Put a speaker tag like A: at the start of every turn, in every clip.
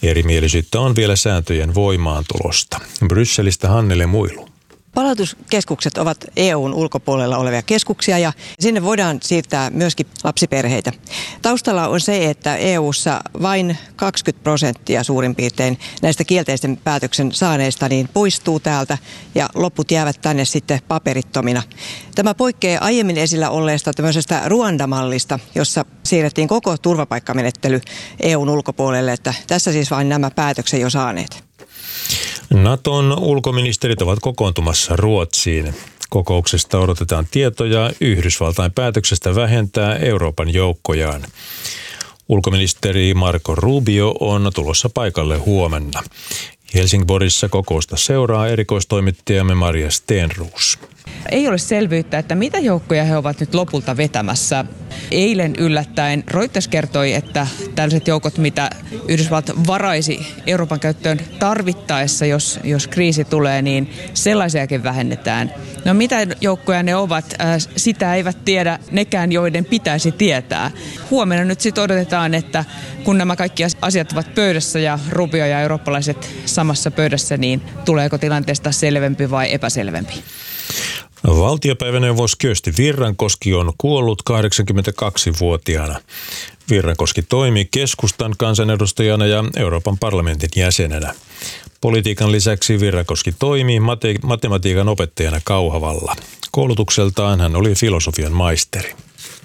A: Erimielisyyttä on vielä sääntöjen voimaantulosta. Brysselistä Hannele Muilu.
B: Palautuskeskukset ovat EU:n ulkopuolella olevia keskuksia ja sinne voidaan siirtää myöskin lapsiperheitä. Taustalla on se, että EU:ssa vain 20% suurin piirtein näistä kielteisen päätöksen saaneista niin poistuu täältä ja loput jäävät tänne sitten paperittomina. Tämä poikkeaa aiemmin esillä olleesta tämmöisestä Ruanda-mallista, jossa siirrettiin koko turvapaikkamenettely EU:n ulkopuolelle, että tässä siis vain nämä päätöksen jo saaneet.
A: Naton ulkoministerit ovat kokoontumassa Ruotsiin. Kokouksesta odotetaan tietoja Yhdysvaltain päätöksestä vähentää Euroopan joukkojaan. Ulkoministeri Marco Rubio on tulossa paikalle huomenna. Helsingborissa kokousta seuraa erikoistoimittajamme Maria Stenroos.
C: Ei ole selvyyttä, että mitä joukkoja he ovat nyt lopulta vetämässä. Eilen yllättäen Reuters kertoi, että tällaiset joukot, mitä Yhdysvallat varaisi Euroopan käyttöön tarvittaessa, jos kriisi tulee, niin sellaisiakin vähennetään. No mitä joukkoja ne ovat, sitä eivät tiedä nekään, joiden pitäisi tietää. Huomenna nyt sitten odotetaan, että kun nämä kaikki asiat ovat pöydässä ja Rubio ja eurooppalaiset samassa pöydässä, niin tuleeko tilanteesta selvempi vai epäselvempi?
A: Valtiopäiväneuvos Kyösti Virrankoski on kuollut 82-vuotiaana. Virrankoski toimi keskustan kansanedustajana ja Euroopan parlamentin jäsenenä. Politiikan lisäksi Virrankoski toimi matematiikan opettajana Kauhavalla. Koulutukseltaan hän oli filosofian maisteri.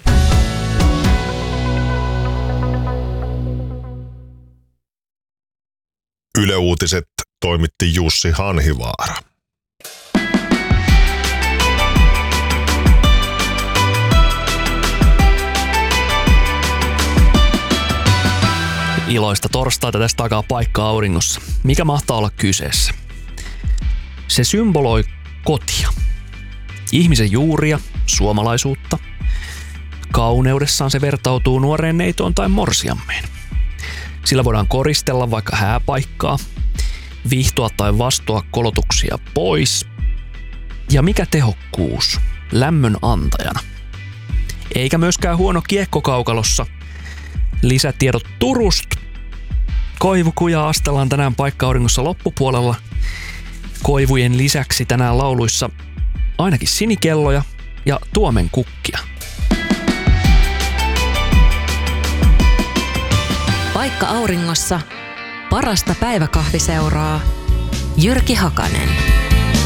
D: Yle Uutiset toimitti Jussi Hanhivaara.
E: Iloista torstaita tästä takaa paikka auringossa. Mikä mahtaa olla kyseessä? Se symboloi kotia. Ihmisen juuria, suomalaisuutta. Kauneudessaan se vertautuu nuoreen neitoon tai morsiammeen. Sillä voidaan koristella vaikka hääpaikkaa, viihtoa tai vastoa kolotuksia pois. Ja mikä tehokkuus lämmön antajana. Eikä myöskään huono kiekkokaukalossa. Lisätiedot Turusta. Koivukuja astellaan tänään paikka-auringossa loppupuolella. Koivujen lisäksi tänään lauluissa ainakin sinikelloja ja tuomenkukkia.
F: Paikka-auringossa parasta päiväkahviseuraa. Jyrki Hakanen.